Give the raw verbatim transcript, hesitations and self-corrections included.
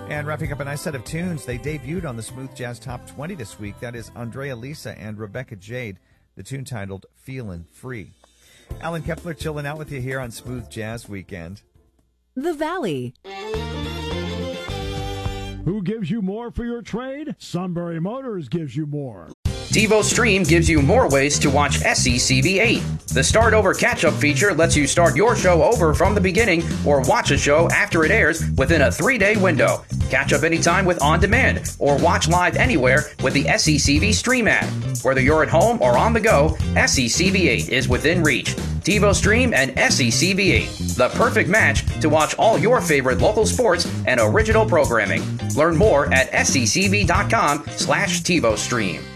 And wrapping up a nice set of tunes, they debuted on the Smooth Jazz Top twenty this week. That is Andrea Lisa and Rebecca Jade, the tune titled Feelin' Free. Alan Kepler chilling out with you here on Smooth Jazz Weekend. The Valley. Who gives you more for your trade? Sunbury Motors gives you more. TiVo Stream gives you more ways to watch S E C V eight. The Start Over Catch-Up feature lets you start your show over from the beginning or watch a show after it airs within a three-day window. Catch up anytime with On Demand or watch live anywhere with the S E C V Stream app. Whether you're at home or on the go, S E C V eight is within reach. TiVo Stream and S E C V eight, the perfect match to watch all your favorite local sports and original programming. Learn more at secv.com slash TiVo Stream.